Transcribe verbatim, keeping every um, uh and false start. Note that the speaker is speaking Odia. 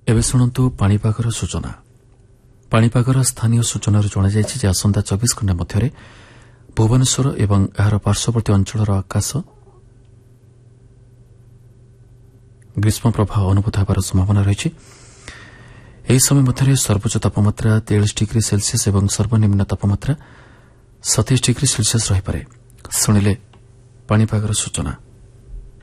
ଏବେ ଶୁଣନ୍ତୁ ପାଣିପାଗର ସୂଚନା। ପାଣିପାଗର ସ୍ଥାନୀୟ ସୂଚନାରୁ ଜଣାଯାଇଛି ଯେ ଆସନ୍ତା ଚବିଶ ଘଣ୍ଟା ମଧ୍ୟରେ ଭୁବନେଶ୍ୱର ଏବଂ ଏହାର ପାର୍ଶ୍ୱବର୍ତ୍ତୀ ଅଞ୍ଚଳର ଆକାଶ ଗ୍ରୀଷ୍ମ ପ୍ରବାହ ଅନୁଭୂତ ହେବାର ସମ୍ଭାବନା ରହିଛି। ଏହି ସମୟ ମଧ୍ୟରେ ସର୍ବୋଚ୍ଚ ତାପମାତ୍ରା ତେୟାଳିଶ ଡିଗ୍ରୀ ସେଲ୍ସିୟସ୍ ଏବଂ ସର୍ବନିମ୍ନ ତାପମାତ୍ରା ସତେଇଶ ଡିଗ୍ରୀ ସେଲ୍ସିୟସ୍ ରହିପାରେ। ଶୁଣିଲେ ପାଣିପାଗର ସୂଚନା।